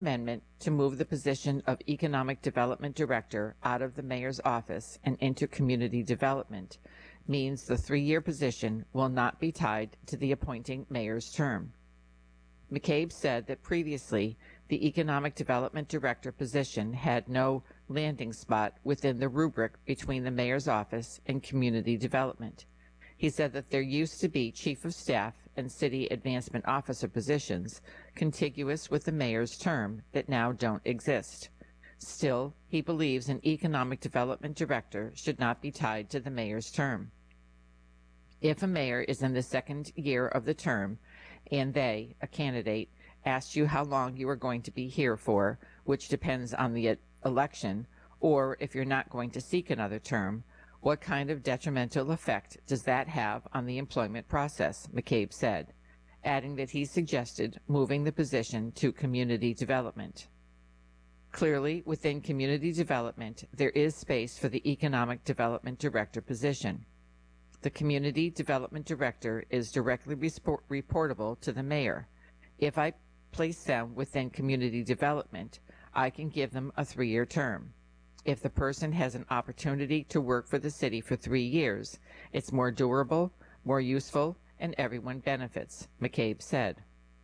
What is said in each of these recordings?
amendment to move the position of Economic Development Director out of the mayor's office and into community development means the 3-year position will not be tied to the appointing mayor's term. McCabe said that previously the Economic Development Director position had no landing spot within the rubric between the mayor's office and community development. He said that there used to be Chief of Staff and City Advancement Officer positions contiguous with the mayor's term that now don't exist. Still, he believes an Economic Development Director should not be tied to the mayor's term. If a mayor is in the 2nd year of the term and they, a candidate, asked you how long you are going to be here for, which depends on the election, or if you're not going to seek another term, what kind of detrimental effect does that have on the employment process, McCabe said, adding that he suggested moving the position to community development. Clearly, within community development, there is space for the Economic Development Director position. The Community Development Director is directly reportable to the mayor. If I place them within community development, I can give them a 3-year term. If the person has an opportunity to work for the city for 3 years, it's more durable, more useful, and everyone benefits, McCabe said.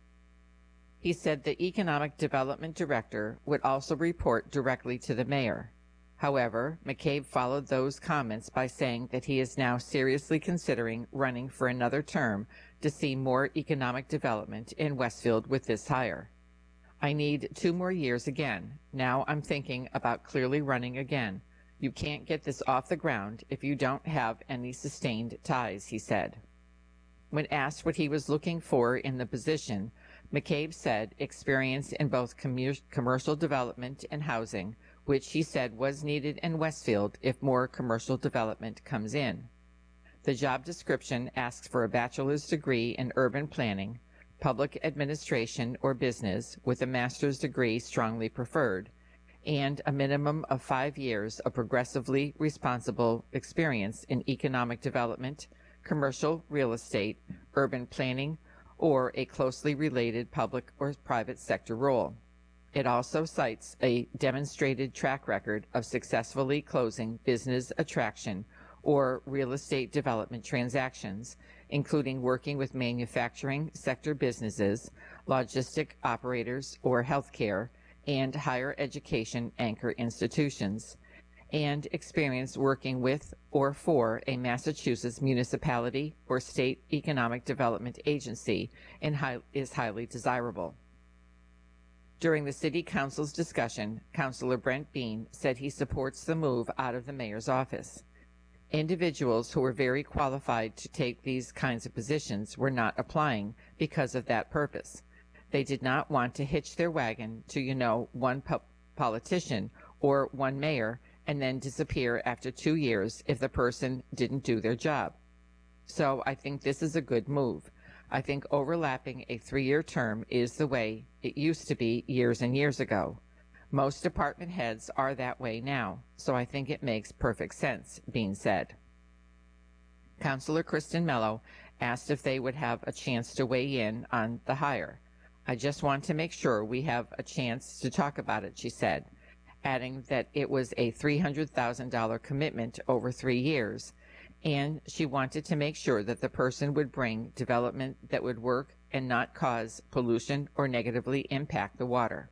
He said the Economic Development Director would also report directly to the mayor. However, McCabe followed those comments by saying that he is now seriously considering running for another term to see more economic development in Westfield with this hire. I need 2 more years again. Now I'm thinking about clearly running again. You can't get this off the ground if you don't have any sustained ties, he said. When asked what he was looking for in the position, McCabe said experience in both commercial development and housing, which he said was needed in Westfield if more commercial development comes in. The job description asks for a bachelor's degree in urban planning, public administration or business with a master's degree strongly preferred, and a minimum of 5 years of progressively responsible experience in economic development, commercial real estate, urban planning, or a closely related public or private sector role. It also cites a demonstrated track record of successfully closing business attraction or real estate development transactions, including working with manufacturing sector businesses, logistic operators or healthcare, and higher education anchor institutions, and experience working with or for a Massachusetts municipality or state economic development agency is highly desirable. During the City Council's discussion, Councilor Brent Bean said he supports the move out of the mayor's office. Individuals who were very qualified to take these kinds of positions were not applying because of that purpose. They did not want to hitch their wagon to, one politician or one mayor and then disappear after 2 years if the person didn't do their job. So I think this is a good move. I think overlapping a 3-year term is the way it used to be years and years ago. Most department heads are that way now, so I think it makes perfect sense, Bean said. Councilor Kristen Mello asked if they would have a chance to weigh in on the hire. I just want to make sure we have a chance to talk about it, she said, adding that it was a $300,000 commitment over 3 years, and she wanted to make sure that the person would bring development that would work and not cause pollution or negatively impact the water.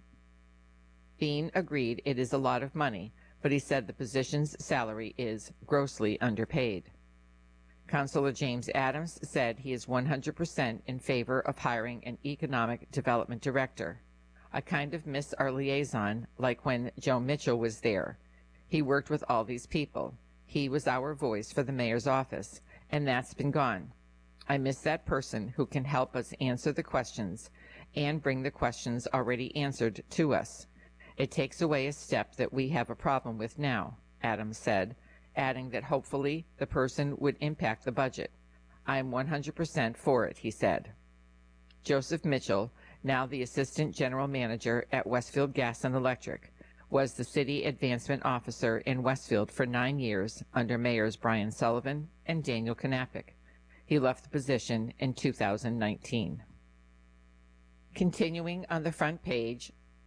Bean agreed it is a lot of money, but he said the position's salary is grossly underpaid. Councilor James Adams said he is 100% in favor of hiring an economic development director. I kind of miss our liaison, like when Joe Mitchell was there. He worked with all these people. He was our voice for the mayor's office, and that's been gone. I miss that person who can help us answer the questions and bring the questions already answered to us. It takes away a step that we have a problem with now, Adams said, adding that hopefully the person would impact the budget. I am 100% for it, he said. Joseph Mitchell, now the Assistant General Manager at Westfield Gas and Electric, was the City Advancement Officer in Westfield for 9 years under Mayors Brian Sullivan and Daniel Knappich. He left the position in 2019. Continuing on the front page,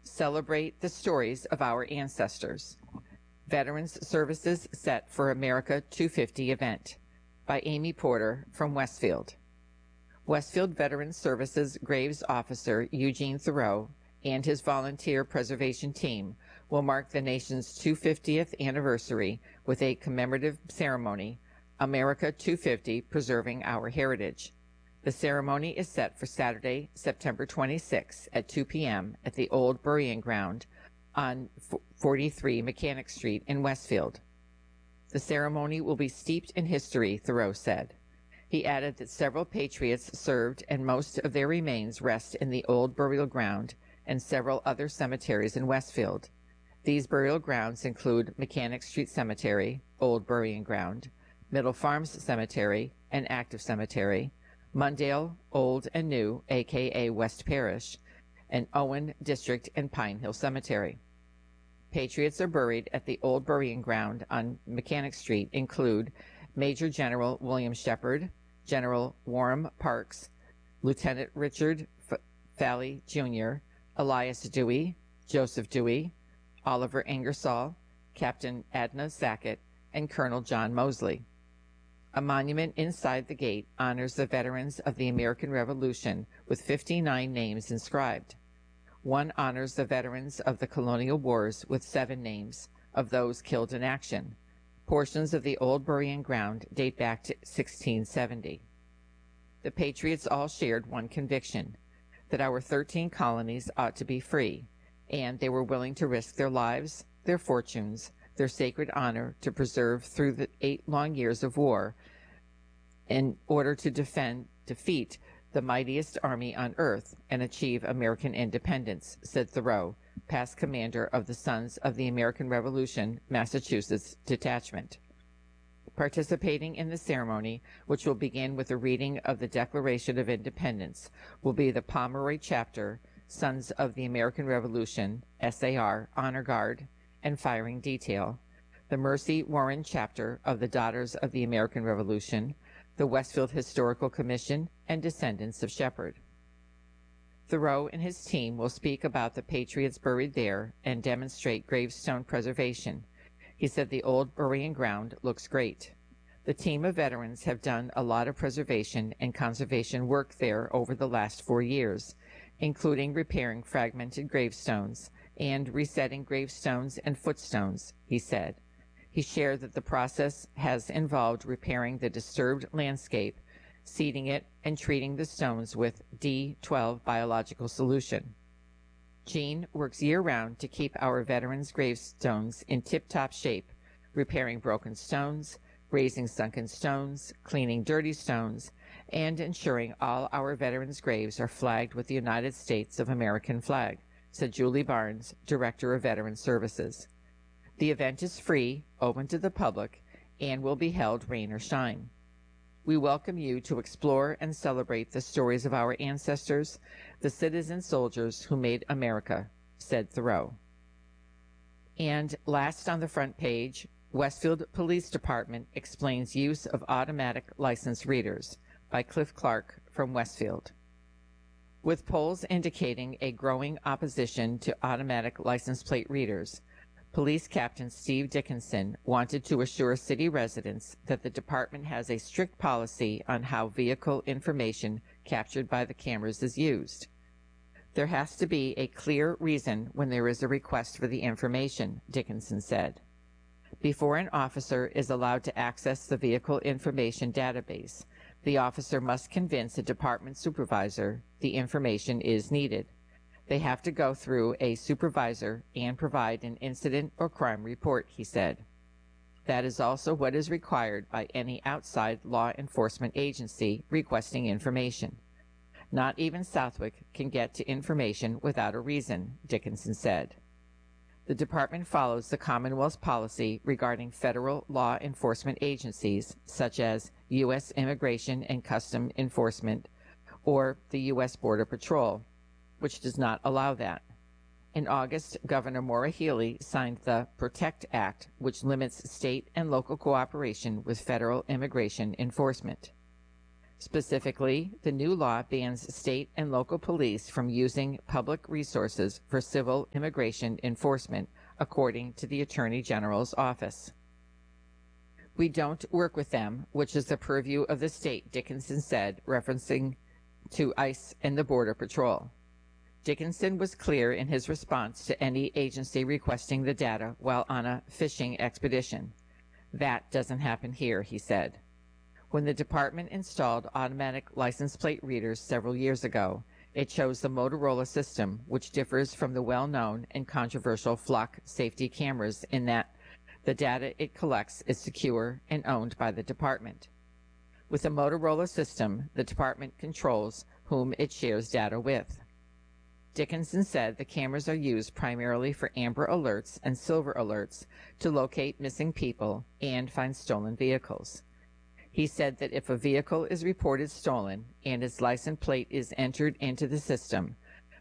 Celebrate the stories of our ancestors. Veterans Services Set for America 250 event by Amy Porter from Westfield. Westfield Veterans Services Graves Officer Eugene Thoreau and his volunteer preservation team will mark the nation's 250th anniversary with a commemorative ceremony, America 250 Preserving Our Heritage. The ceremony is set for Saturday, September 26 at 2 p.m. at the Old Burying Ground on 43 Mechanic Street in Westfield. The ceremony will be steeped in history, Thoreau said. He added that several patriots served and most of their remains rest in the Old Burial Ground and several other cemeteries in Westfield. These burial grounds include Mechanic Street Cemetery, Old Burying Ground, Middle Farms Cemetery, and Active Cemetery, Mundale, Old and New, aka West Parish, and Owen District and Pine Hill Cemetery. Patriots are buried at the Old Burying Ground on Mechanic Street include Major General William Shepard, General Warren Parks, Lieutenant Richard Falley Jr., Elias Dewey, Joseph Dewey, Oliver Ingersoll, Captain Adna Sackett, and Colonel John Mosley. A monument inside the gate honors the veterans of the American Revolution with 59 names inscribed. One honors the veterans of the colonial wars with 7 names of those killed in action. Portions of the Old Burying Ground date back to 1670. The Patriots all shared one conviction, that our 13 colonies ought to be free, and they were willing to risk their lives, their fortunes, their sacred honor to preserve through the 8 long years of war in order to defeat the mightiest army on earth and achieve American independence, said Thoreau, past commander of the Sons of the American Revolution, Massachusetts Detachment. Participating in the ceremony, which will begin with a reading of the Declaration of Independence, will be the Pomeroy Chapter, Sons of the American Revolution, SAR, Honor Guard, and Firing Detail, the Mercy Warren Chapter of the Daughters of the American Revolution, the Westfield Historical Commission, and descendants of Shepherd. Thoreau and his team will speak about the patriots buried there and demonstrate gravestone preservation. He said the Old Burying Ground looks great. The team of veterans have done a lot of preservation and conservation work there over the last 4 years, including repairing fragmented gravestones and resetting gravestones and footstones, he said. He shared that the process has involved repairing the disturbed landscape, seeding it, and treating the stones with D12 biological solution. Gene works year-round to keep our veterans' gravestones in tip-top shape, repairing broken stones, raising sunken stones, cleaning dirty stones, and ensuring all our veterans' graves are flagged with the United States of American flag, said Julie Barnes, Director of Veterans Services. The event is free, open to the public, and will be held rain or shine. We welcome you to explore and celebrate the stories of our ancestors, the citizen soldiers who made America, said Thoreau. And last on the front page, Westfield Police Department explains use of automatic license readers by Cliff Clark from Westfield. With polls indicating a growing opposition to automatic license plate readers, Police Captain Steve Dickinson wanted to assure city residents that the department has a strict policy on how vehicle information captured by the cameras is used. There has to be a clear reason when there is a request for the information, Dickinson said. Before an officer is allowed to access the vehicle information database, the officer must convince a department supervisor the information is needed. They have to go through a supervisor and provide an incident or crime report, he said. That is also what is required by any outside law enforcement agency requesting information. Not even Southwick can get to information without a reason, Dickinson said. The department follows the Commonwealth's policy regarding federal law enforcement agencies such as U.S. Immigration and Customs Enforcement or the U.S. Border Patrol, which does not allow that. In August, Governor Maura Healey signed the PROTECT Act, which limits state and local cooperation with federal immigration enforcement. Specifically, the new law bans state and local police from using public resources for civil immigration enforcement, according to the Attorney General's office. We don't work with them, which is the purview of the state, Dickinson said, referencing to ICE and the Border Patrol. Dickinson was clear in his response to any agency requesting the data while on a fishing expedition. That doesn't happen here, he said. When the department installed automatic license plate readers several years ago, it chose the Motorola system, which differs from the well-known and controversial Flock safety cameras in that the data it collects is secure and owned by the department. With the Motorola system, the department controls whom it shares data with. Dickinson said the cameras are used primarily for amber alerts and silver alerts to locate missing people and find stolen vehicles. He said that if a vehicle is reported stolen and its license plate is entered into the system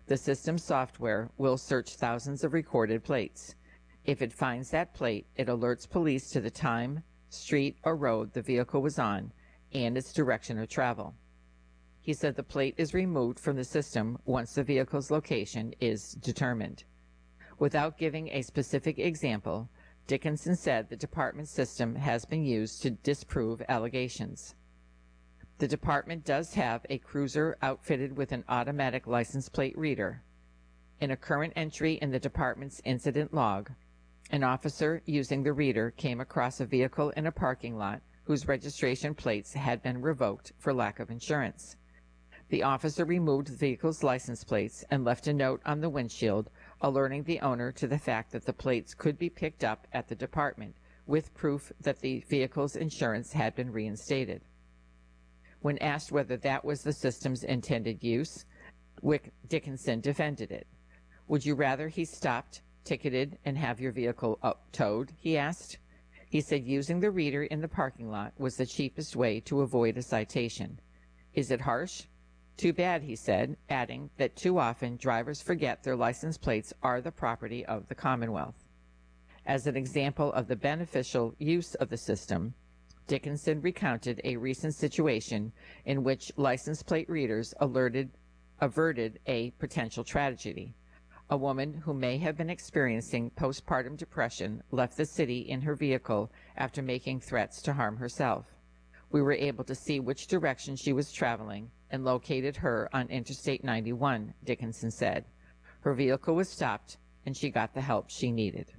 software will search thousands of recorded plates. If it finds that plate, it alerts police to the time, street, or road the vehicle was on and its direction of travel. He said the plate is removed from the system once the vehicle's location is determined. Without giving a specific example, Dickinson said the department's system has been used to disprove allegations. The department does have a cruiser outfitted with an automatic license plate reader. In a current entry in the department's incident log, an officer using the reader came across a vehicle in a parking lot whose registration plates had been revoked for lack of insurance. The officer removed the vehicle's license plates and left a note on the windshield alerting the owner to the fact that the plates could be picked up at the department with proof that the vehicle's insurance had been reinstated. When asked whether that was the system's intended use, Dickinson defended it. Would you rather he stopped, ticketed, and have your vehicle towed? He asked. He said using the reader in the parking lot was the cheapest way to avoid a citation. Is it harsh? Too bad, he said, adding that too often drivers forget their license plates are the property of the Commonwealth. As an example of the beneficial use of the system, Dickinson recounted a recent situation in which license plate readers averted a potential tragedy. A woman who may have been experiencing postpartum depression left the city in her vehicle after making threats to harm herself. We were able to see which direction she was traveling and located her on Interstate 91, Dickinson said. Her vehicle was stopped and she got the help she needed.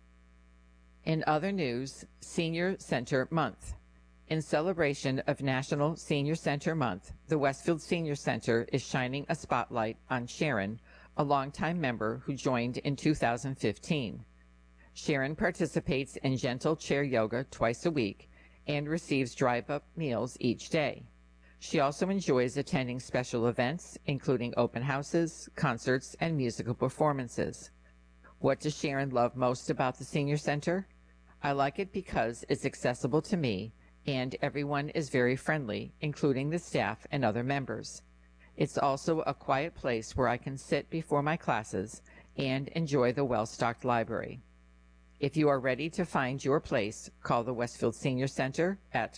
In other news, Senior Center Month. In celebration of National Senior Center Month, the Westfield Senior Center is shining a spotlight on Sharon, a longtime member who joined in 2015. Sharon participates in gentle chair yoga twice a week and receives drive-up meals each day. She also enjoys attending special events, including open houses, concerts, and musical performances. What does Sharon love most about the Senior Center? I like it because it's accessible to me, and everyone is very friendly, including the staff and other members. It's also a quiet place where I can sit before my classes and enjoy the well-stocked library. If you are ready to find your place, call the Westfield Senior Center at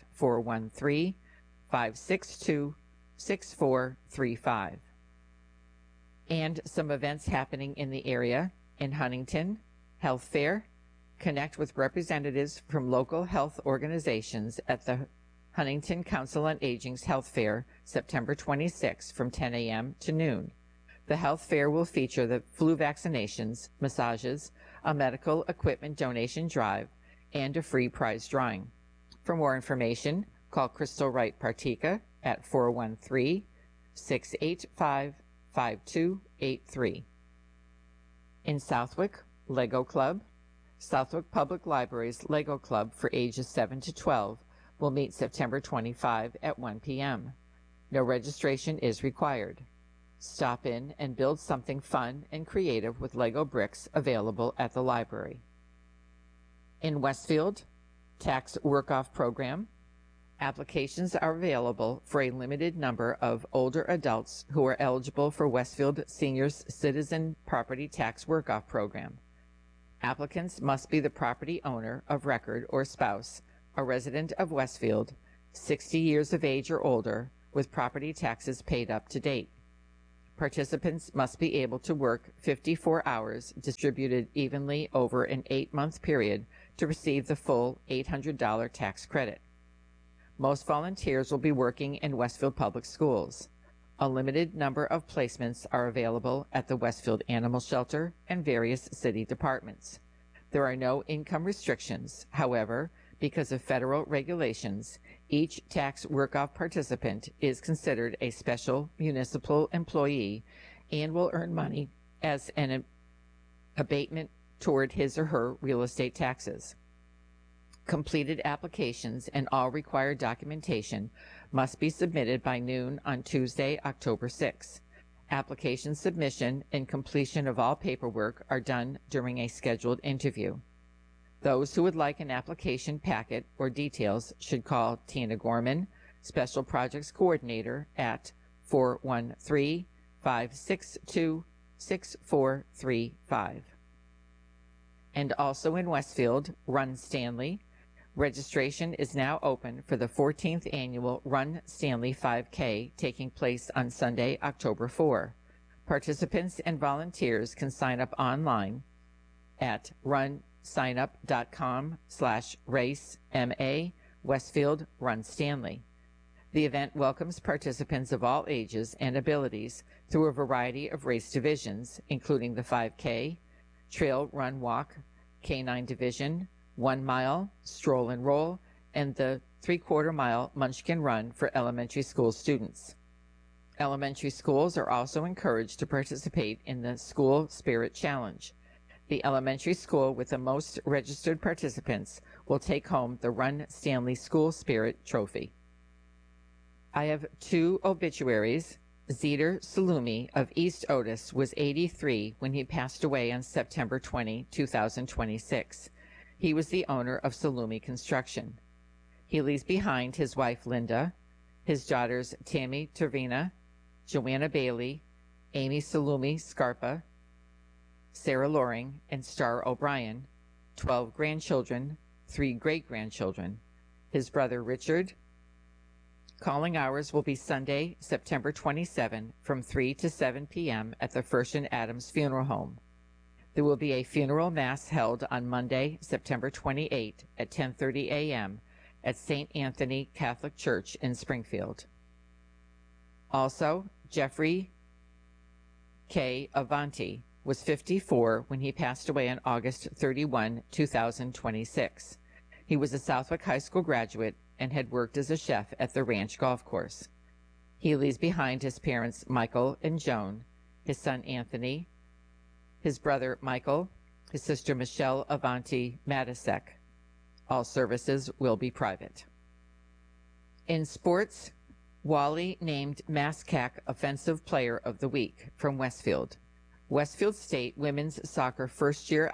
413-562-6435. And some events happening in the area: in Huntington, Health Fair. Connect with representatives from local health organizations at the Huntington Council on Aging's Health Fair, September 26 from 10 a.m. to noon. The health fair will feature the flu vaccinations, massages, a medical equipment donation drive, and a free prize drawing. For more information, call Crystal Wright Partika at 413-685-5283. In Southwick, Lego Club. Southwick Public Library's Lego Club for ages 7 to 12 will meet September 25 at 1 p.m. No registration is required. Stop in and build something fun and creative with Lego bricks available at the library. In Westfield, Tax Work-Off Program. Applications are available for a limited number of older adults who are eligible for Westfield Seniors Citizen Property Tax Work-Off Program. Applicants must be the property owner of record or spouse, a resident of Westfield, 60 years of age or older, with property taxes paid up to date. Participants must be able to work 54 hours distributed evenly over an 8-month period to receive the full $800 tax credit. Most volunteers will be working in Westfield Public Schools. A limited number of placements are available at the Westfield Animal Shelter and various city departments. There are no income restrictions. However, because of federal regulations, each tax work-off participant is considered a special municipal employee and will earn money as an abatement toward his or her real estate taxes. Completed applications and all required documentation must be submitted by noon on Tuesday, October 6. Application submission and completion of all paperwork are done during a scheduled interview. Those who would like an application packet or details should call Tina Gorman, Special Projects Coordinator, at 413-562-6435. And also in Westfield, Run Stanley. Registration is now open for the 14th Annual Run Stanley 5K taking place on Sunday, October 4. Participants and volunteers can sign up online at runsignup.com/race-MA Westfield Run Stanley. The event welcomes participants of all ages and abilities through a variety of race divisions, including the 5K, Trail Run Walk, K9 Division, 1 mile, Stroll and Roll, and the 3/4 mile Munchkin Run for elementary school students. Elementary schools are also encouraged to participate in the School Spirit Challenge. The elementary school with the most registered participants will take home the Run Stanley School Spirit Trophy. I have 2 obituaries. Zeter Salumi of East Otis was 83 when he passed away on September 20, 2026. He was the owner of Salumi Construction. He leaves behind his wife Linda, his daughters Tammy Tervina, Joanna Bailey, Amy Salumi Scarpa, Sarah Loring, and Star O'Brien, 12 grandchildren, 3 great-grandchildren, his brother Richard. Calling hours will be Sunday, September 27 from 3 to 7 p.m. at the First and Adams Funeral Home. There will be a funeral mass held on Monday, September 28 at 10:30 a.m. at St. Anthony Catholic Church in Springfield. Also, Jeffrey K. Avanti was 54 when he passed away on August 31, 2026. He was a Southwick High School graduate and had worked as a chef at the Ranch Golf Course. He leaves behind his parents Michael and Joan, his son Anthony, his brother Michael, his sister Michelle Avanti Matisek. All services will be private. In sports, Wally named MASCAC Offensive Player of the Week from Westfield. Westfield State women's soccer first-year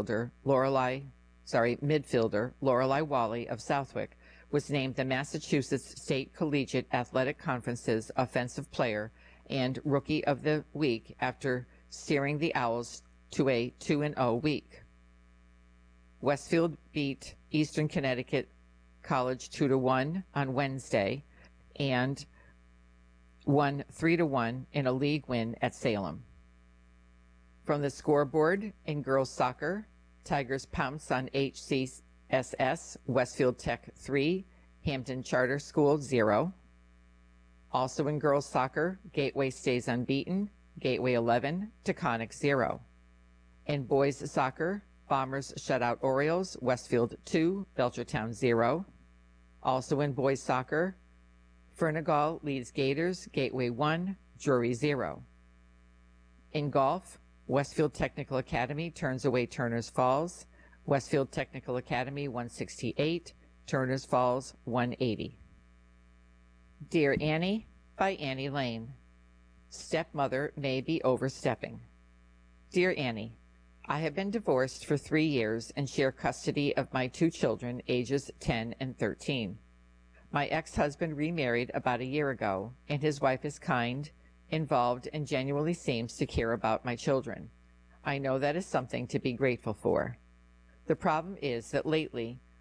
midfielder Lorelei Wally of Southwick was named the Massachusetts State Collegiate Athletic Conference's Offensive Player and Rookie of the Week after steering the Owls to a 2-0 week. Westfield beat Eastern Connecticut College 2-1 on Wednesday and won 3-1 in a league win at Salem. From the scoreboard in girls soccer, Tigers pounce on HCSS Westfield Tech 3, Hampton Charter School 0. Also in girls soccer, Gateway stays unbeaten, Gateway 11, Taconic 0. In boys soccer, Bombers shut out Orioles, Westfield 2, Belchertown 0. Also in boys soccer, Fernigal leads Gators, Gateway 1, Drury 0. In golf, Westfield Technical Academy turns away Turner's Falls, Westfield Technical Academy 168, Turner's Falls 180. Dear Annie by Annie Lane. Stepmother may be overstepping. Dear Annie, I have been divorced for 3 years and share custody of my 2 children, ages 10 and 13. My ex-husband remarried about a year ago, and his wife is kind, involved, and genuinely seems to care about my children. I know that is something to be grateful for. The problem is that lately,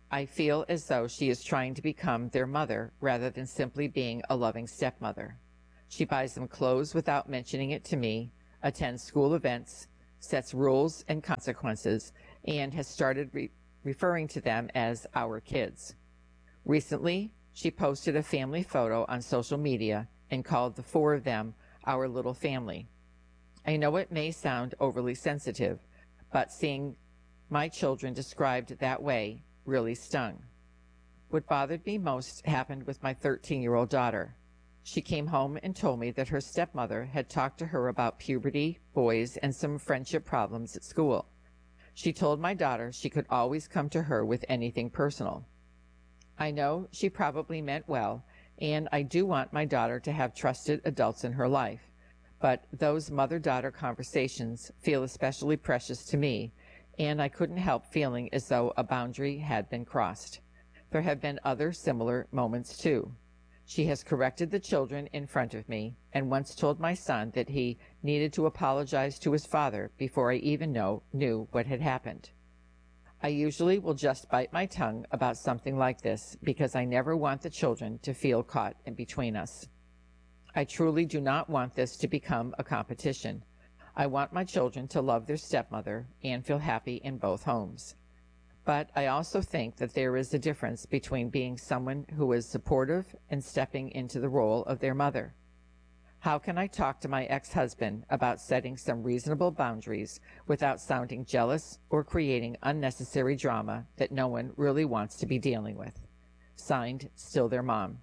I feel as though she is trying to become their mother rather than simply being a loving stepmother. She buys them clothes without mentioning it to me, attends school events, sets rules and consequences, and has started referring to them as our kids. Recently, she posted a family photo on social media and called the four of them our little family. I know it may sound overly sensitive, but seeing my children described that way really stung. What bothered me most happened with my 13-year-old daughter. She came home and told me that her stepmother had talked to her about puberty, boys, and some friendship problems at school. She told my daughter she could always come to her with anything personal. I know she probably meant well, and I do want my daughter to have trusted adults in her life, but those mother-daughter conversations feel especially precious to me, and I couldn't help feeling as though a boundary had been crossed. There have been other similar moments too. She has corrected the children in front of me and once told my son that he needed to apologize to his father before I even knew what had happened. I usually will just bite my tongue about something like this because I never want the children to feel caught in between us. I truly do not want this to become a competition. I want my children to love their stepmother and feel happy in both homes. But I also think that there is a difference between being someone who is supportive and stepping into the role of their mother. How can I talk to my ex-husband about setting some reasonable boundaries without sounding jealous or creating unnecessary drama that no one really wants to be dealing with? Signed, Still Their Mom.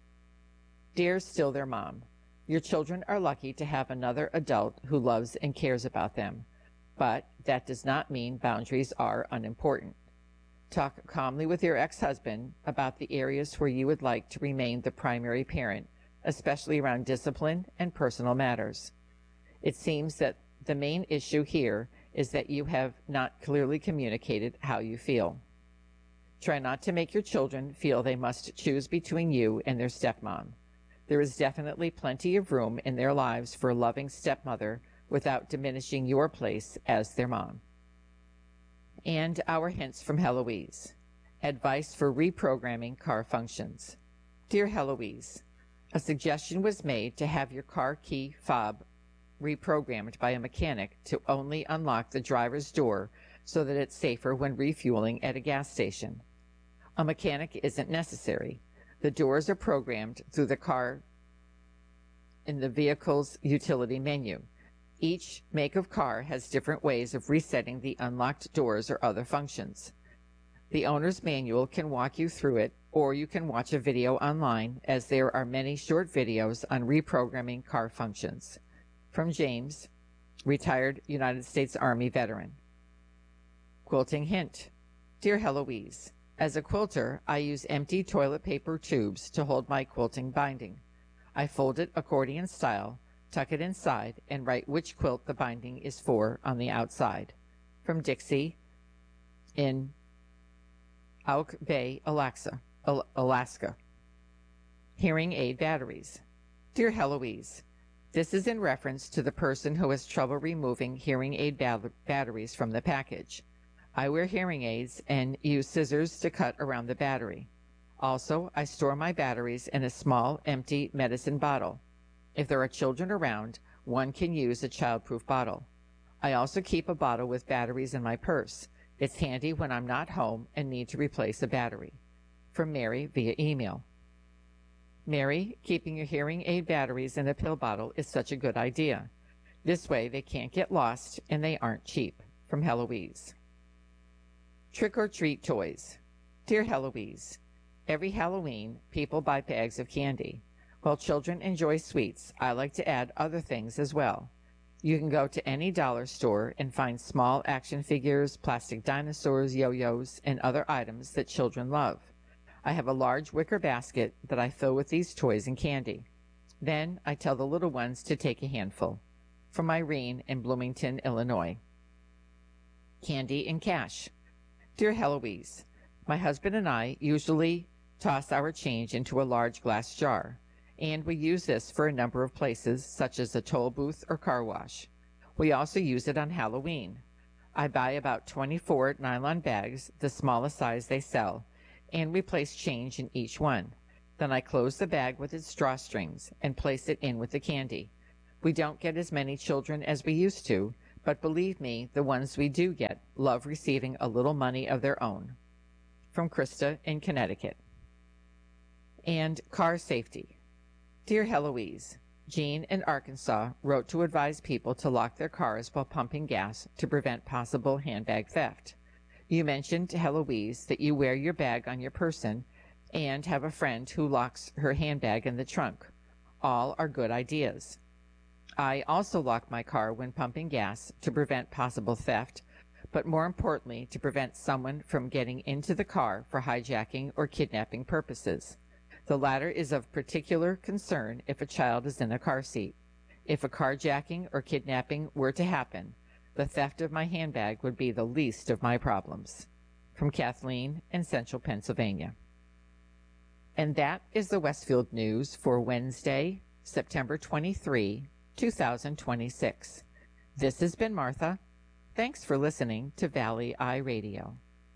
Dear Still Their Mom, your children are lucky to have another adult who loves and cares about them, but that does not mean boundaries are unimportant. Talk calmly with your ex-husband about the areas where you would like to remain the primary parent, especially around discipline and personal matters. It seems that the main issue here is that you have not clearly communicated how you feel. Try not to make your children feel they must choose between you and their stepmom. There is definitely plenty of room in their lives for a loving stepmother without diminishing your place as their mom. And our hints from Heloise. Advice for reprogramming car functions. Dear Heloise, a suggestion was made to have your car key fob reprogrammed by a mechanic to only unlock the driver's door so that it's safer when refueling at a gas station. A mechanic isn't necessary. The doors are programmed through the car in the vehicle's utility menu. Each make of car has different ways of resetting the unlocked doors or other functions. The owner's manual can walk you through it, or you can watch a video online, as there are many short videos on reprogramming car functions. From James, retired United States Army veteran. Quilting hint. Dear Heloise, as a quilter, I use empty toilet paper tubes to hold my quilting binding. I fold it accordion style, tuck it inside, and write which quilt the binding is for on the outside. From Dixie in Auk Bay, Alaska. Hearing aid batteries. Dear Heloise, this is in reference to the person who has trouble removing hearing aid batteries from the package. I wear hearing aids and use scissors to cut around the battery. Also, I store my batteries in a small, empty medicine bottle. If there are children around, one can use a childproof bottle. I also keep a bottle with batteries in my purse. It's handy when I'm not home and need to replace a battery. From Mary via email. Mary, keeping your hearing aid batteries in a pill bottle is such a good idea. This way they can't get lost and they aren't cheap. From Heloise. Trick or treat toys. Dear Heloise, every Halloween people buy bags of candy. While children enjoy sweets, I like to add other things as well. You can go to any dollar store and find small action figures, plastic dinosaurs, yo-yos, and other items that children love. I have a large wicker basket that I fill with these toys and candy. Then I tell the little ones to take a handful. From Irene in Bloomington, Illinois. Candy and cash. Dear Heloise, my husband and I usually toss our change into a large glass jar, and we use this for a number of places, such as a toll booth or car wash. We also use it on Halloween. I buy about 24 nylon bags, the smallest size they sell, and we place change in each one. Then I close the bag with its drawstrings and place it in with the candy. We don't get as many children as we used to, but believe me, the ones we do get love receiving a little money of their own. From Krista in Connecticut. And car safety. Dear Heloise, Jean in Arkansas wrote to advise people to lock their cars while pumping gas to prevent possible handbag theft. You mentioned, Heloise, that you wear your bag on your person and have a friend who locks her handbag in the trunk. All are good ideas. I also lock my car when pumping gas to prevent possible theft, but more importantly, to prevent someone from getting into the car for hijacking or kidnapping purposes. The latter is of particular concern if a child is in a car seat. If a carjacking or kidnapping were to happen, the theft of my handbag would be the least of my problems. From Kathleen in Central Pennsylvania. And that is the Westfield News for Wednesday, September 23, 2026. This has been Martha. Thanks for listening to Valley Eye Radio.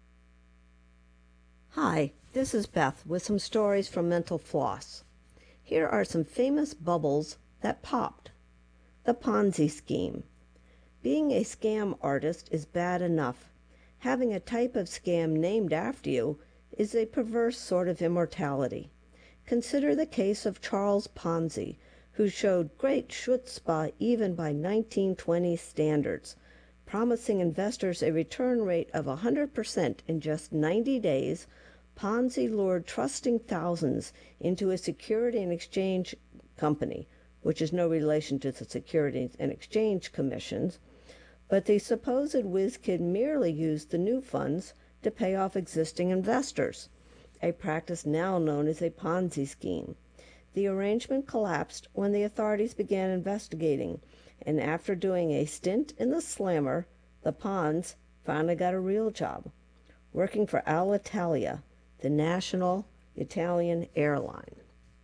Hi, this is Beth with some stories from Mental Floss. Here are some famous bubbles that popped. The Ponzi scheme. Being a scam artist is bad enough. Having a type of scam named after you is a perverse sort of immortality. Consider the case of Charles Ponzi, who showed great chutzpah even by 1920 standards, promising investors a return rate of 100% in just 90 days. Ponzi lured trusting thousands into a Security and Exchange Company, which is no relation to the Securities and Exchange Commissions, but the supposed whiz kid merely used the new funds to pay off existing investors, a practice now known as a Ponzi scheme. The arrangement collapsed when the authorities began investigating, and after doing a stint in the slammer, the Pons finally got a real job, working for Alitalia, the national Italian airline.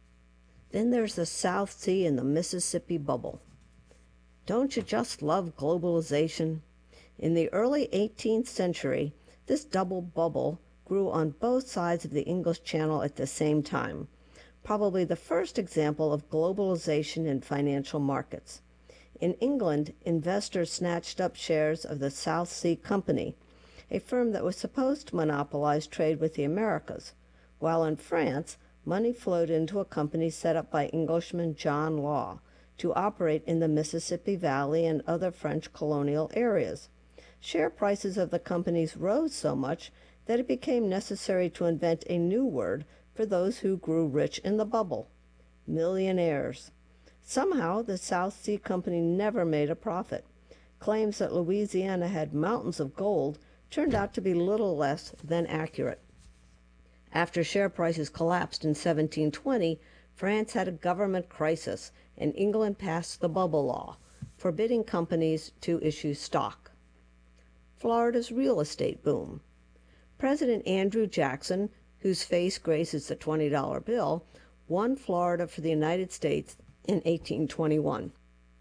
Then there's the South Sea and the Mississippi bubble. Don't you just love globalization? In the early 18th century, this double bubble grew on both sides of the English Channel at the same time, probably the first example of globalization in financial markets. In England, investors snatched up shares of the South Sea Company, a firm that was supposed to monopolize trade with the Americas, while in France, money flowed into a company set up by Englishman John Law to operate in the Mississippi Valley and other French colonial areas. Share prices of the companies rose so much that it became necessary to invent a new word for those who grew rich in the bubble: millionaires. Somehow, the South Sea Company never made a profit. Claims that Louisiana had mountains of gold turned out to be little less than accurate. After share prices collapsed in 1720, France had a government crisis, and England passed the Bubble Law, forbidding companies to issue stock. Florida's real estate boom. President Andrew Jackson, whose face graces the $20 bill, won Florida for the United States in 1821.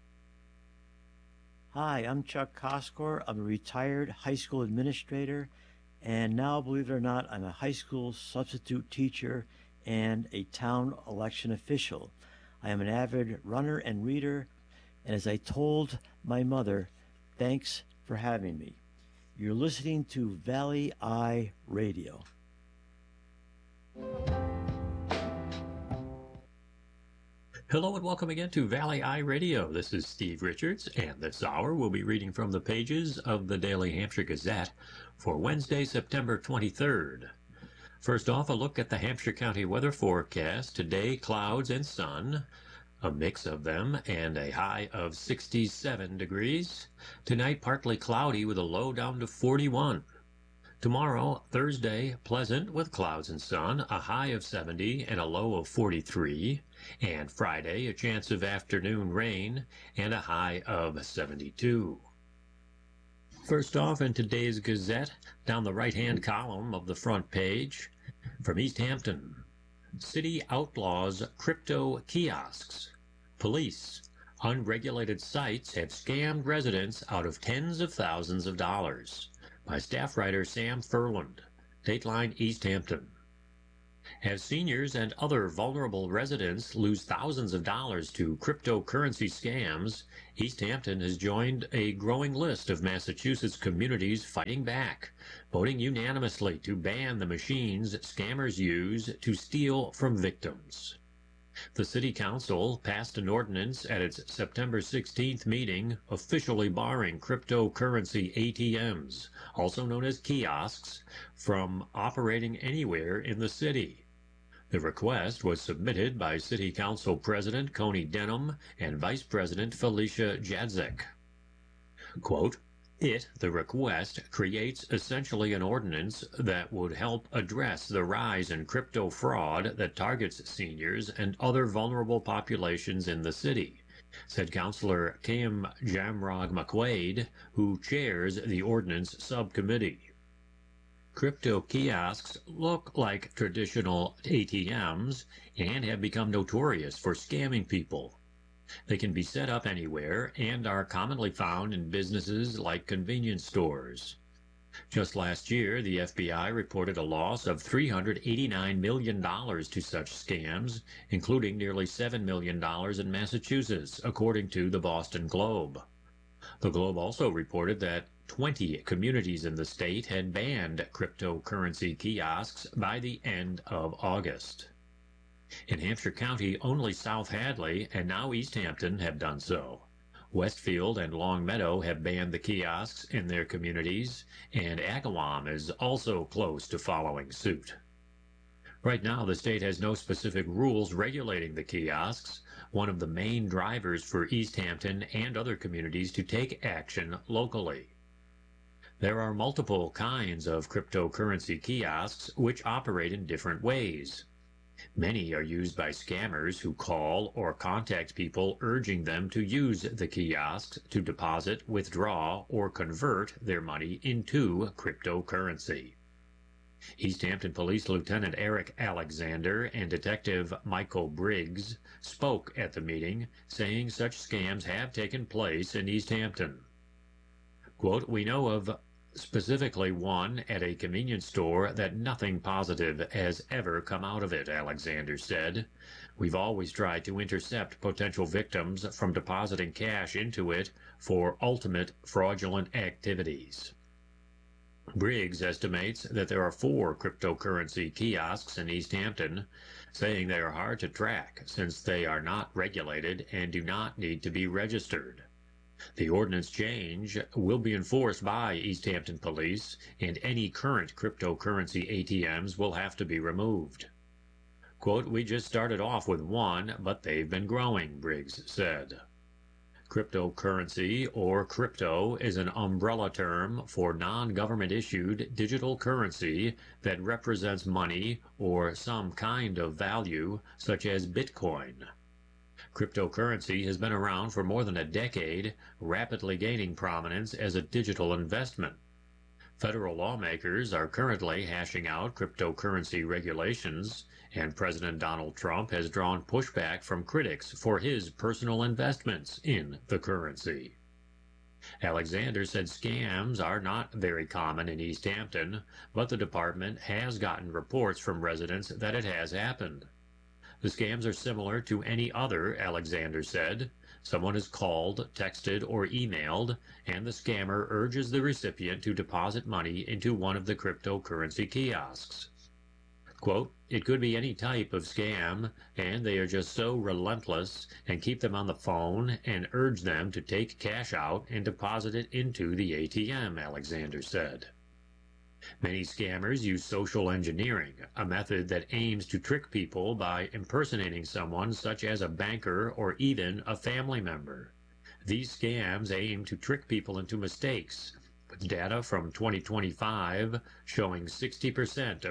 Hi, I'm Chuck Koskor. I'm a retired high school administrator, and now, believe it or not, I'm a high school substitute teacher and a town election official. I am an avid runner and reader, and as I told my mother, thanks for having me. You're listening to Valley Eye Radio. Hello and welcome again to Valley Eye Radio. This is Steve Richards, and this hour we'll be reading from the pages of the Daily Hampshire Gazette for Wednesday, September 23rd. First off, a look at the Hampshire County weather forecast. Today, clouds and sun, a mix of them, and a high of 67 degrees. Tonight, partly cloudy with a low down to 41. Tomorrow, Thursday, pleasant with clouds and sun, a high of 70 and a low of 43. And Friday, a chance of afternoon rain and a high of 72. First off, in today's Gazette, down the right-hand column of the front page, from East Hampton, city outlaws crypto kiosks. Police, unregulated sites have scammed residents out of tens of thousands of dollars. By staff writer Sam Furland, Dateline East Hampton. As seniors and other vulnerable residents lose thousands of dollars to cryptocurrency scams, East Hampton has joined a growing list of Massachusetts communities fighting back, voting unanimously to ban the machines scammers use to steal from victims. The City Council passed an ordinance at its September 16th meeting officially barring cryptocurrency ATMs, also known as kiosks, from operating anywhere in the city. The request was submitted by City Council President Coney Denham and Vice President Felicia Jadzek. Quote, the request, creates essentially an ordinance that would help address the rise in crypto fraud that targets seniors and other vulnerable populations in the city, said Councilor Kim Jamrog McQuaid, who chairs the ordinance subcommittee. Crypto kiosks look like traditional ATMs and have become notorious for scamming people. They can be set up anywhere and are commonly found in businesses like convenience stores. Just last year, the FBI reported a loss of $389 million to such scams, including nearly $7 million in Massachusetts, according to the Boston Globe. The Globe also reported that 20 communities in the state had banned cryptocurrency kiosks by the end of August. In Hampshire County, only South Hadley and now East Hampton have done so. Westfield and Long Meadow have banned the kiosks in their communities, and Agawam is also close to following suit. Right now, the state has no specific rules regulating the kiosks, one of the main drivers for East Hampton and other communities to take action locally. There are multiple kinds of cryptocurrency kiosks which operate in different ways. Many are used by scammers who call or contact people urging them to use the kiosks to deposit, withdraw, or convert their money into cryptocurrency. East Hampton Police Lieutenant Eric Alexander and Detective Michael Briggs spoke at the meeting, saying such scams have taken place in East Hampton. Quote, we know of specifically one at a convenience store that nothing positive has ever come out of it, Alexander said. We've always tried to intercept potential victims from depositing cash into it for ultimate fraudulent activities. Briggs estimates that there are 4 cryptocurrency kiosks in East Hampton, saying they are hard to track since they are not regulated and do not need to be registered. The ordinance change will be enforced by East Hampton Police, and any current cryptocurrency ATMs will have to be removed. Quote, we just started off with one, but they've been growing, Briggs said. Cryptocurrency, or crypto, is an umbrella term for non-government issued digital currency that represents money or some kind of value, such as Bitcoin. Cryptocurrency has been around for more than a decade, rapidly gaining prominence as a digital investment. Federal lawmakers are currently hashing out cryptocurrency regulations, and President Donald Trump has drawn pushback from critics for his personal investments in the currency. Alexander said scams are not very common in East Hampton, but the department has gotten reports from residents that it has happened. The scams are similar to any other, Alexander said. Someone is called, texted, or emailed, and the scammer urges the recipient to deposit money into one of the cryptocurrency kiosks. Quote, it could be any type of scam, and they are just so relentless and keep them on the phone and urge them to take cash out and deposit it into the ATM, Alexander said. Many scammers use social engineering, a method that aims to trick people by impersonating someone such as a banker or even a family member. These scams aim to trick people into mistakes, with data from 2025 showing 60%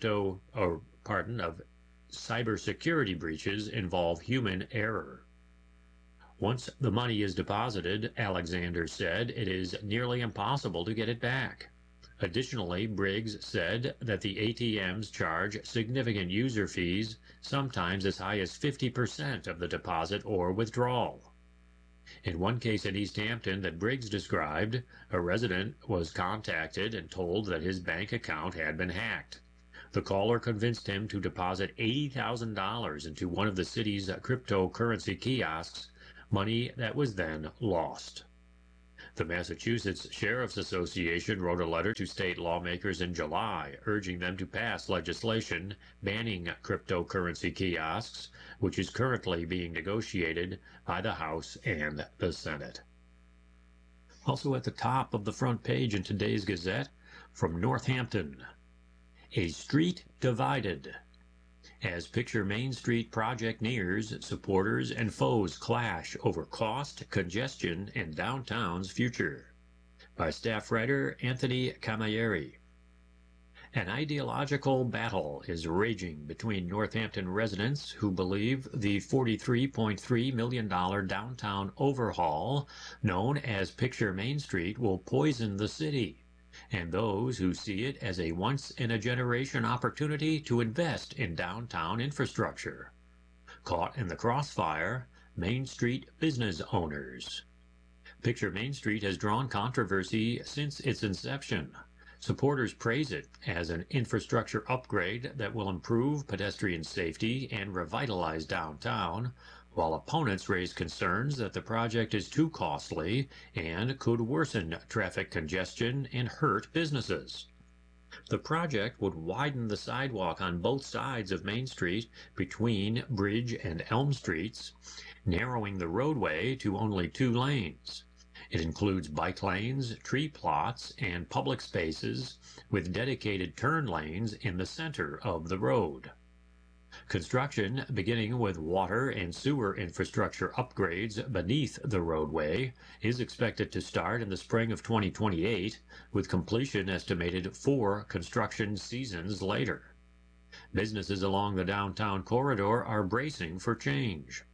of cybersecurity breaches involve human error. Once the money is deposited, Alexander said, it is nearly impossible to get it back. Additionally, Briggs said that the ATMs charge significant user fees, sometimes as high as 50% of the deposit or withdrawal. In one case in East Hampton that Briggs described, a resident was contacted and told that his bank account had been hacked. The caller convinced him to deposit $80,000 into one of the city's cryptocurrency kiosks, money that was then lost. The Massachusetts Sheriff's Association wrote a letter to state lawmakers in July, urging them to pass legislation banning cryptocurrency kiosks, which is currently being negotiated by the House and the Senate. Also at the top of the front page in today's Gazette, from Northampton, a street divided. As Picture Main Street project nears, supporters and foes clash over cost, congestion, and downtown's future. By staff writer Anthony Camilleri. An ideological battle is raging between Northampton residents who believe the $43.3 million downtown overhaul, known as Picture Main Street, will poison the city, and those who see it as a once-in-a-generation opportunity to invest in downtown infrastructure. Caught in the crossfire, Main Street business owners. Picture Main Street has drawn controversy since its inception. Supporters praise it as an infrastructure upgrade that will improve pedestrian safety and revitalize downtown, while opponents raise concerns that the project is too costly and could worsen traffic congestion and hurt businesses. The project would widen the sidewalk on both sides of Main Street between Bridge and Elm Streets, narrowing the roadway to only 2 lanes. It includes bike lanes, tree plots, and public spaces with dedicated turn lanes in the center of the road. Construction, beginning with water and sewer infrastructure upgrades beneath the roadway, is expected to start in the spring of 2028, with completion estimated 4 construction seasons later. Businesses along the downtown corridor are bracing for change.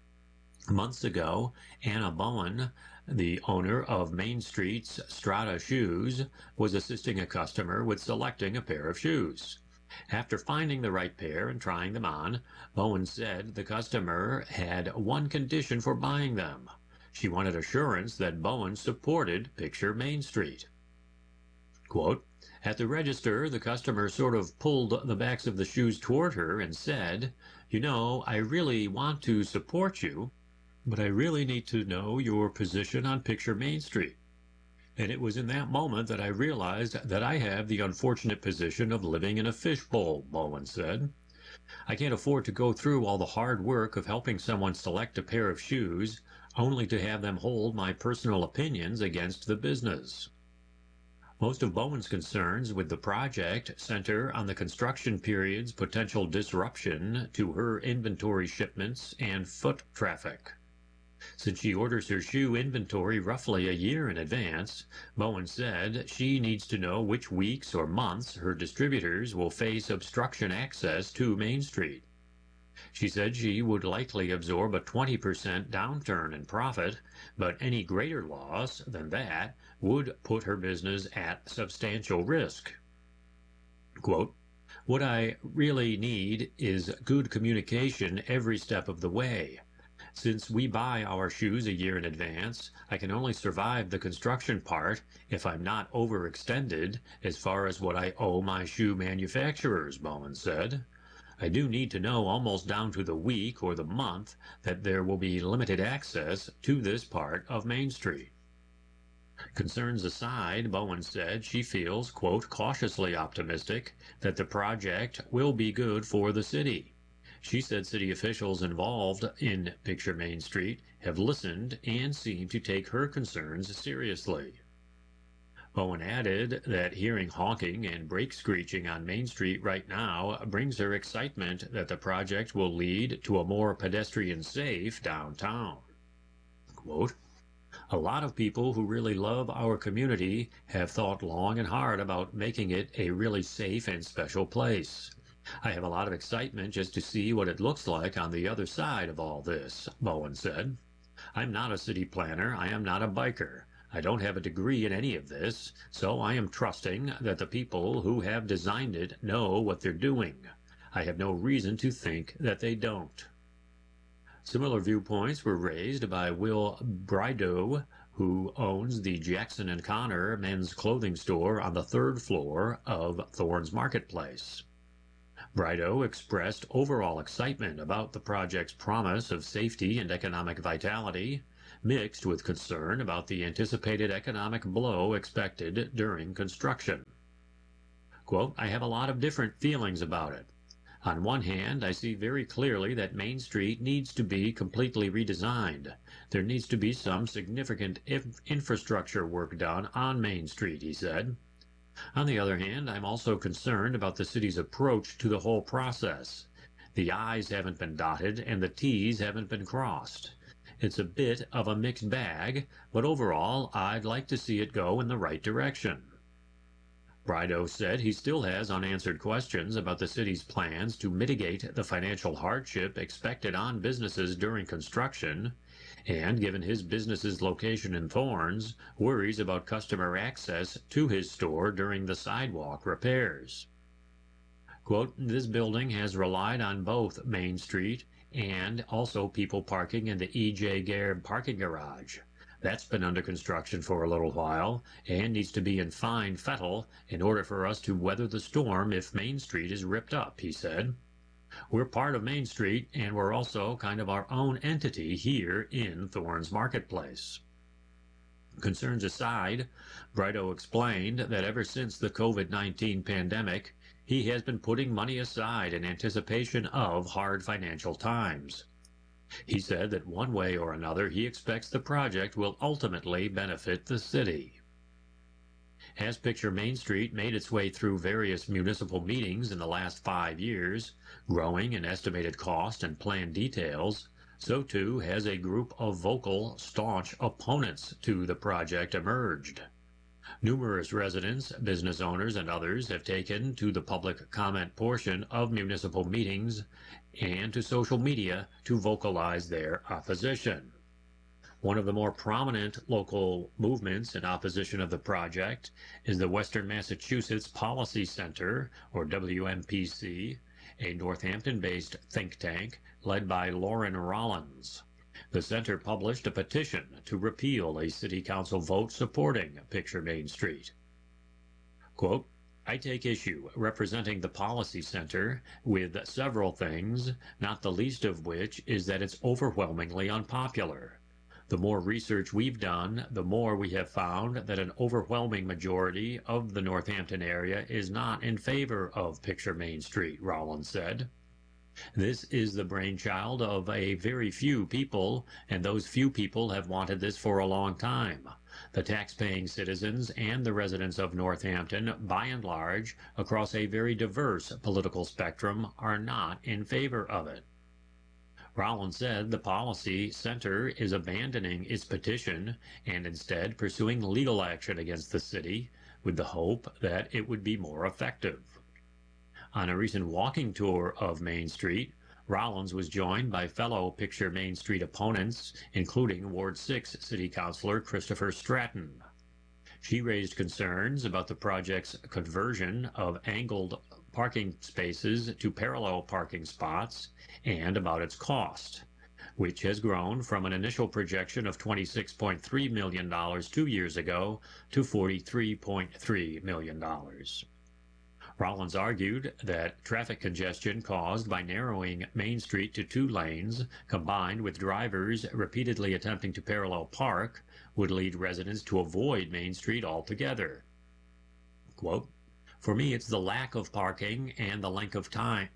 Months ago, Anna Bowen, the owner of Main Street's Strata Shoes, was assisting a customer with selecting a pair of shoes. After finding the right pair and trying them on, Bowen said the customer had one condition for buying them. She wanted assurance that Bowen supported Picture Main Street. Quote, at the register, the customer sort of pulled the backs of the shoes toward her and said, "You know, I really want to support you, but I really need to know your position on Picture Main Street." And it was in that moment that I realized that I have the unfortunate position of living in a fishbowl, Bowen said. I can't afford to go through all the hard work of helping someone select a pair of shoes, only to have them hold my personal opinions against the business. Most of Bowen's concerns with the project center on the construction period's potential disruption to her inventory shipments and foot traffic. Since she orders her shoe inventory roughly a year in advance, Bowen said she needs to know which weeks or months her distributors will face obstruction access to Main Street. She said she would likely absorb a 20% downturn in profit, but any greater loss than that would put her business at substantial risk. Quote, what I really need is good communication every step of the way. Since we buy our shoes a year in advance, I can only survive the construction part if I'm not overextended as far as what I owe my shoe manufacturers, Bowen said. I do need to know almost down to the week or the month that there will be limited access to this part of Main Street. Concerns aside, Bowen said she feels, quote, cautiously optimistic that the project will be good for the city. She said city officials involved in Picture Main Street have listened and seem to take her concerns seriously. Bowen added that hearing honking and brake screeching on Main Street right now brings her excitement that the project will lead to a more pedestrian-safe downtown. Quote, a lot of people who really love our community have thought long and hard about making it a really safe and special place. I have a lot of excitement just to see what it looks like on the other side of all this, Bowen said. I'm not a city planner. I am not a biker. I don't have a degree in any of this, so I am trusting that the people who have designed it know what they're doing. I have no reason to think that they don't. Similar viewpoints were raised by Will Brideau, who owns the Jackson & Connor men's clothing store on the 3rd floor of Thorne's Marketplace. Brido expressed overall excitement about the project's promise of safety and economic vitality, mixed with concern about the anticipated economic blow expected during construction. Quote, I have a lot of different feelings about it. On one hand, I see very clearly that Main Street needs to be completely redesigned. There needs to be some significant infrastructure work done on Main Street, he said. On the other hand, I'm also concerned about the city's approach to the whole process. The I's haven't been dotted and the T's haven't been crossed. It's a bit of a mixed bag, but overall, I'd like to see it go in the right direction. Brido said he still has unanswered questions about the city's plans to mitigate the financial hardship expected on businesses during construction, and given his business's location in Thorns, worries about customer access to his store during the sidewalk repairs. Quote, this building has relied on both Main Street and also people parking in the E.J. Garib parking garage. That's been under construction for a little while and needs to be in fine fettle in order for us to weather the storm if Main Street is ripped up, he said. We're part of Main Street and we're also kind of our own entity here in Thorns Marketplace. Concerns aside, Brido explained that ever since the COVID-19 pandemic, he has been putting money aside in anticipation of hard financial times. He said that one way or another he expects the project will ultimately benefit the city. As Picture Main Street made its way through various municipal meetings in the last 5 years, growing in estimated cost and plan details, so too has a group of vocal, staunch opponents to the project emerged. Numerous residents, business owners, and others have taken to the public comment portion of municipal meetings and to social media to vocalize their opposition. One of the more prominent local movements in opposition of the project is the Western Massachusetts Policy Center, or WMPC, a Northampton-based think tank led by Lauren Rollins. The center published a petition to repeal a city council vote supporting Picture Main Street. Quote, I take issue representing the Policy Center with several things, not the least of which is that it's overwhelmingly unpopular. The more research we've done, the more we have found that an overwhelming majority of the Northampton area is not in favor of Picture Main Street, Rollins said. This is the brainchild of a very few people, and those few people have wanted this for a long time. The tax-paying citizens and the residents of Northampton, by and large, across a very diverse political spectrum, are not in favor of it. Rollins said the Policy Center is abandoning its petition and instead pursuing legal action against the city with the hope that it would be more effective. On a recent walking tour of Main Street, Rollins was joined by fellow Picture Main Street opponents, including Ward 6 City Councilor Christopher Stratton. She raised concerns about the project's conversion of angled parking spaces to parallel parking spots and about its cost, which has grown from an initial projection of $26.3 million 2 years ago to $43.3 million. Rollins argued that traffic congestion caused by narrowing Main Street to 2 lanes, combined with drivers repeatedly attempting to parallel park, would lead residents to avoid Main Street altogether. Quote, for me, it's the lack of parking and the length of time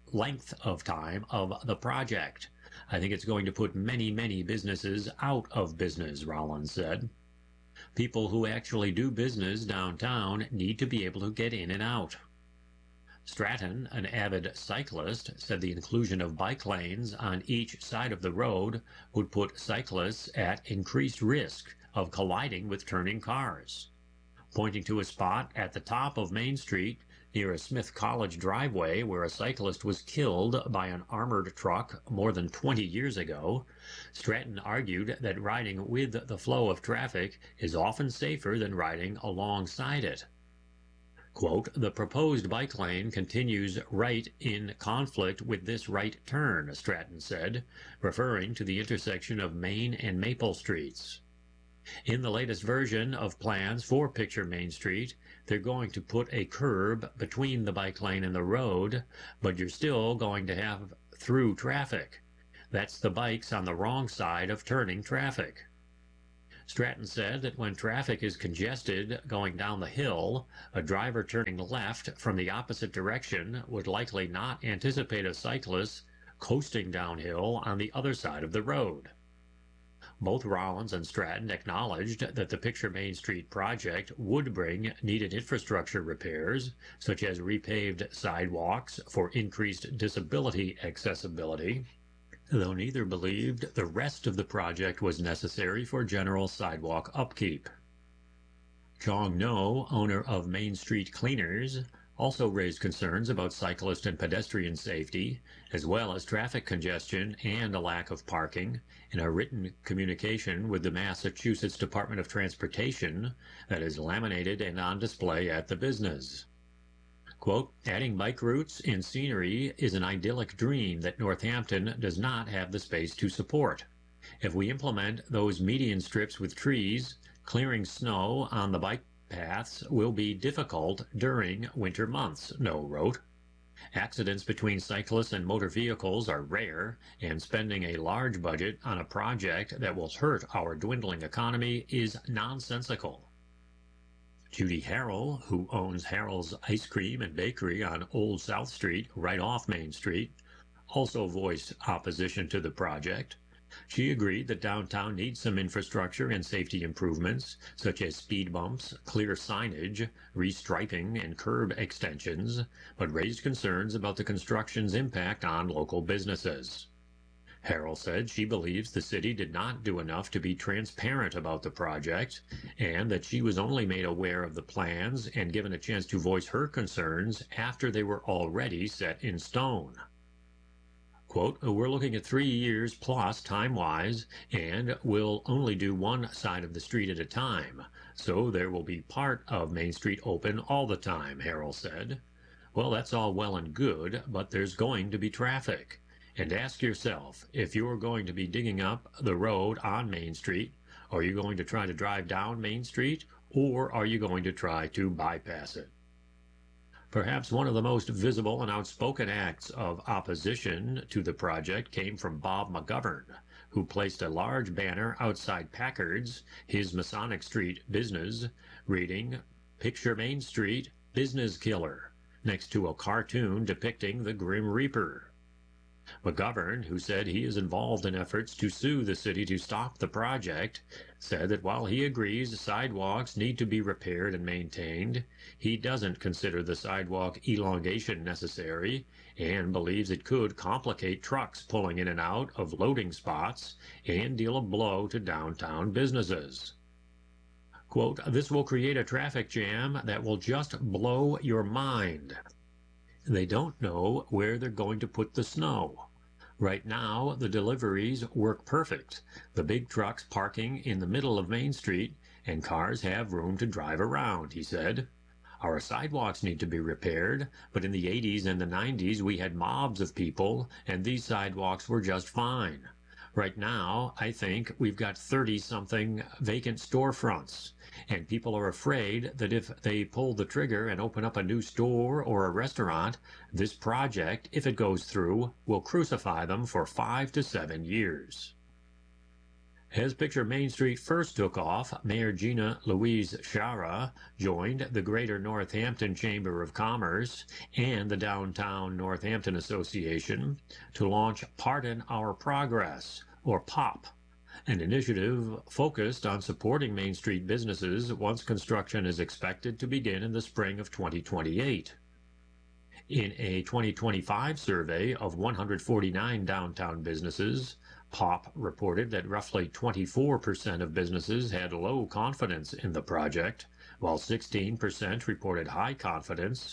of the project. I think it's going to put many, many businesses out of business, Rollins said. People who actually do business downtown need to be able to get in and out. Stratton, an avid cyclist, said the inclusion of bike lanes on each side of the road would put cyclists at increased risk of colliding with turning cars. Pointing to a spot at the top of Main Street near a Smith College driveway where a cyclist was killed by an armored truck more than 20 years ago, Stratton argued that riding with the flow of traffic is often safer than riding alongside it. Quote, the proposed bike lane continues right in conflict with this right turn, Stratton said, referring to the intersection of Main and Maple Streets. In the latest version of plans for Picture Main Street, they're going to put a curb between the bike lane and the road, but you're still going to have through traffic. That's the bikes on the wrong side of turning traffic. Stratton said that when traffic is congested going down the hill, a driver turning left from the opposite direction would likely not anticipate a cyclist coasting downhill on the other side of the road. Both Rollins and Stratton acknowledged that the Picture Main Street project would bring needed infrastructure repairs, such as repaved sidewalks for increased disability accessibility, though neither believed the rest of the project was necessary for general sidewalk upkeep. Chong No, owner of Main Street Cleaners, also raised concerns about cyclist and pedestrian safety, as well as traffic congestion and a lack of parking, in a written communication with the Massachusetts Department of Transportation that is laminated and on display at the business. Quote, adding bike routes and scenery is an idyllic dream that Northampton does not have the space to support. If we implement those median strips with trees, clearing snow on the bike paths will be difficult during winter months, No wrote. Accidents between cyclists and motor vehicles are rare, and spending a large budget on a project that will hurt our dwindling economy is nonsensical. Judy Harrell, who owns Harrell's Ice Cream and Bakery on Old South Street, right off Main Street, also voiced opposition to the project. She agreed that downtown needs some infrastructure and safety improvements, such as speed bumps, clear signage, restriping, and curb extensions, but raised concerns about the construction's impact on local businesses. Harrell said she believes the city did not do enough to be transparent about the project, and that she was only made aware of the plans and given a chance to voice her concerns after they were already set in stone. Quote, we're looking at 3 years plus time-wise, and we'll only do one side of the street at a time, so there will be part of Main Street open all the time, Harrell said. Well, that's all well and good, but there's going to be traffic. And ask yourself, if you're going to be digging up the road on Main Street, are you going to try to drive down Main Street, or are you going to try to bypass it? Perhaps one of the most visible and outspoken acts of opposition to the project came from Bob McGovern, who placed a large banner outside Packard's, his Masonic Street business, reading, Picture Main Street, Business Killer, next to a cartoon depicting the Grim Reaper. McGovern, who said he is involved in efforts to sue the city to stop the project, said that while he agrees sidewalks need to be repaired and maintained, he doesn't consider the sidewalk elongation necessary and believes it could complicate trucks pulling in and out of loading spots and deal a blow to downtown businesses. Quote, this will create a traffic jam that will just blow your mind. They don't know where they're going to put the snow. Right now, the deliveries work perfect. The big trucks parking in the middle of Main Street, and cars have room to drive around, he said. Our sidewalks need to be repaired, but in the 80s and the 90s we had mobs of people, and these sidewalks were just fine. Right now, I think we've got 30-something vacant storefronts, and people are afraid that if they pull the trigger and open up a new store or a restaurant, this project, if it goes through, will crucify them for 5 to 7 years. As Picture Main Street first took off, Mayor Gina Louise Shara joined the Greater Northampton Chamber of Commerce and the Downtown Northampton Association to launch Pardon Our Progress, or POP, an initiative focused on supporting Main Street businesses once construction is expected to begin in the spring of 2028. In a 2025 survey of 149 downtown businesses, POP reported that roughly 24% of businesses had low confidence in the project, while 16% reported high confidence,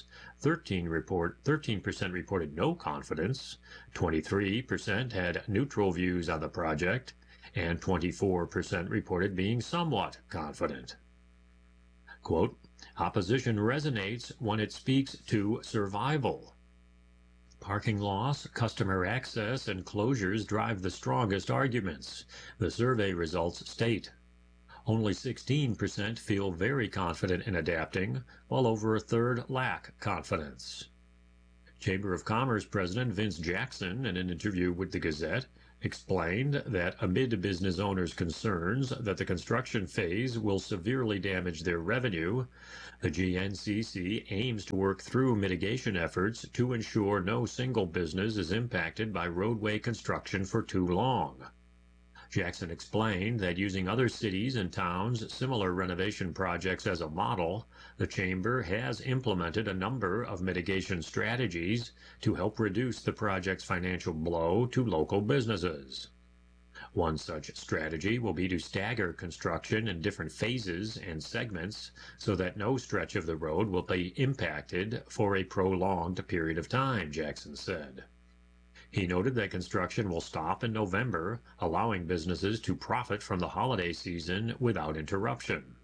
13% reported no confidence, 23% had neutral views on the project, and 24% reported being somewhat confident. Quote, opposition resonates when it speaks to survival. Parking loss, customer access, and closures drive the strongest arguments, the survey results state. Only 16% feel very confident in adapting, while over a third lack confidence. Chamber of Commerce President Vince Jackson, in an interview with the Gazette, explained that amid business owners' concerns that the construction phase will severely damage their revenue, the GNCC aims to work through mitigation efforts to ensure no single business is impacted by roadway construction for too long. Jackson explained that using other cities and towns' similar renovation projects as a model, the Chamber has implemented a number of mitigation strategies to help reduce the project's financial blow to local businesses. One such strategy will be to stagger construction in different phases and segments so that no stretch of the road will be impacted for a prolonged period of time, Jackson said. He noted that construction will stop in November, allowing businesses to profit from the holiday season without interruption.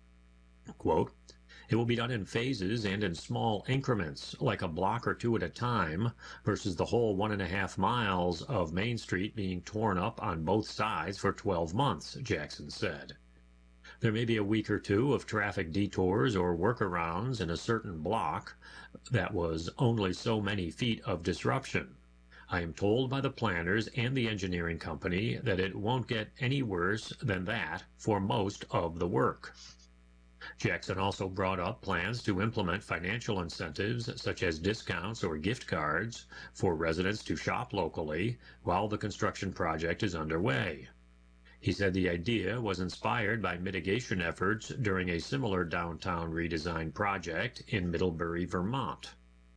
Quote, "It will be done in phases and in small increments, like a block or two at a time, versus the whole 1.5 miles of Main Street being torn up on both sides for 12 months, Jackson said. There may be a week or two of traffic detours or workarounds in a certain block that was only so many feet of disruption. I am told by the planners and the engineering company that it won't get any worse than that for most of the work." Jackson also brought up plans to implement financial incentives such as discounts or gift cards for residents to shop locally while the construction project is underway. He said the idea was inspired by mitigation efforts during a similar downtown redesign project in Middlebury, Vermont.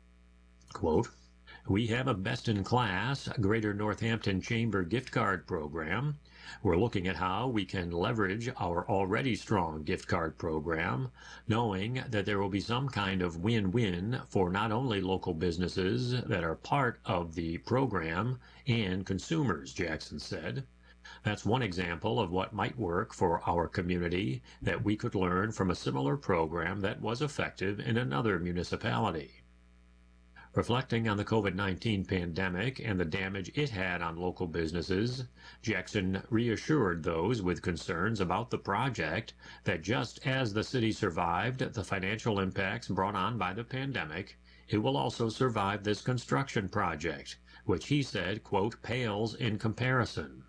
Quote, "We have a best-in-class Greater Northampton Chamber gift card program. We're looking at how we can leverage our already strong gift card program, knowing that there will be some kind of win-win for not only local businesses that are part of the program and consumers," Jackson said. "That's one example of what might work for our community that we could learn from a similar program that was effective in another municipality." Reflecting on the COVID-19 pandemic and the damage it had on local businesses, Jackson reassured those with concerns about the project that just as the city survived the financial impacts brought on by the pandemic, it will also survive this construction project, which he said, quote, "pales in comparison."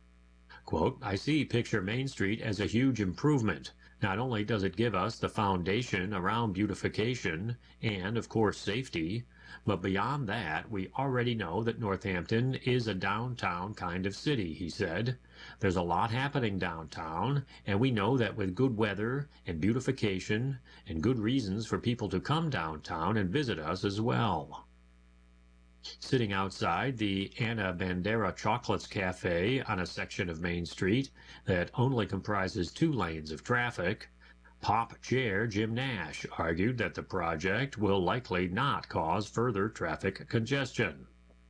Quote, "I see Picture Main Street as a huge improvement. Not only does it give us the foundation around beautification and, of course, safety, but beyond that, we already know that Northampton is a downtown kind of city," he said. "There's a lot happening downtown, and we know that with good weather and beautification and good reasons for people to come downtown and visit us as well." Sitting outside the Anna Bandera Chocolates Cafe on a section of Main Street that only comprises 2 lanes of traffic, Pop Chair Jim Nash argued that the project will likely not cause further traffic congestion.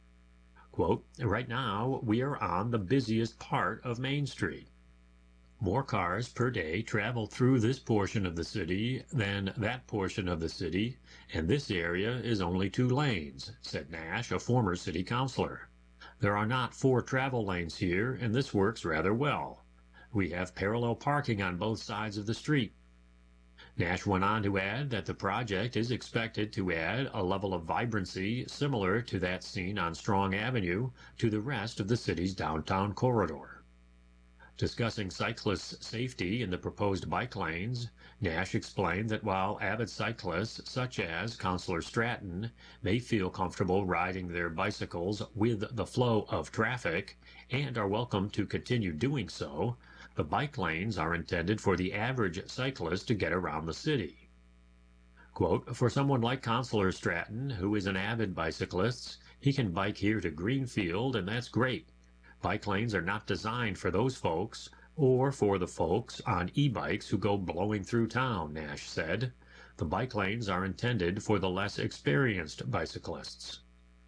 Quote, "Right now, we are on the busiest part of Main Street. More cars per day travel through this portion of the city than that portion of the city, and this area is only 2 lanes, said Nash, a former city councilor. "There are not 4 travel lanes here, and this works rather well. We have parallel parking on both sides of the street." Nash went on to add that the project is expected to add a level of vibrancy similar to that seen on Strong Avenue to the rest of the city's downtown corridor. Discussing cyclists' safety in the proposed bike lanes, Nash explained that while avid cyclists such as Councilor Stratton may feel comfortable riding their bicycles with the flow of traffic and are welcome to continue doing so, the bike lanes are intended for the average cyclist to get around the city. Quote, "For someone like Councilor Stratton, who is an avid bicyclist, he can bike here to Greenfield, and that's great. Bike lanes are not designed for those folks or for the folks on e-bikes who go blowing through town," Nash said. "The bike lanes are intended for the less experienced bicyclists."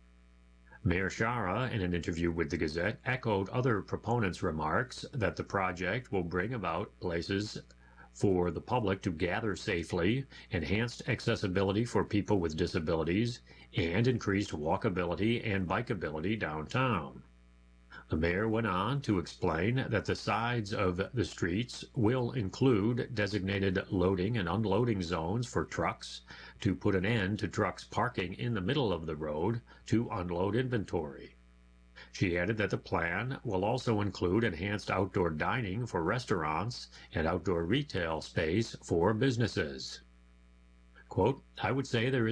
Mayor Shara, in an interview with the Gazette, echoed other proponents' remarks that the project will bring about places for the public to gather safely, enhanced accessibility for people with disabilities, and increased walkability and bikeability downtown. The mayor went on to explain that the sides of the streets will include designated loading and unloading zones for trucks to put an end to trucks parking in the middle of the road to unload inventory. She added that the plan will also include enhanced outdoor dining for restaurants and outdoor retail space for businesses. Quote, I would say there is